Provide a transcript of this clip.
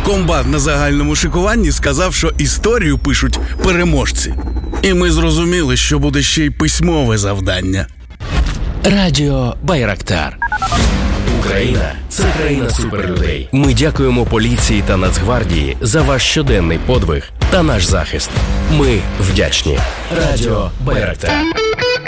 Комбат на загальному шикуванні сказав, що історію пишуть переможці. І ми зрозуміли, що буде ще й письмове завдання. Радіо Байрактар. Україна – це країна суперлюдей. Ми дякуємо поліції та Нацгвардії за ваш щоденний подвиг та наш захист. Ми вдячні. Радіо Байрактар.